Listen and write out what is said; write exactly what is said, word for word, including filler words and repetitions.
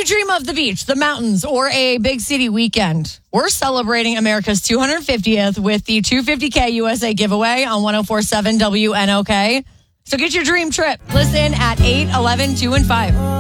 dream of the beach, the mountains, or a big city weekend, we're celebrating America's two hundred fiftieth with the two hundred fifty K U S A giveaway on one oh four point seven W N O K. So get your dream trip. Listen at eight, eleven, two, and five.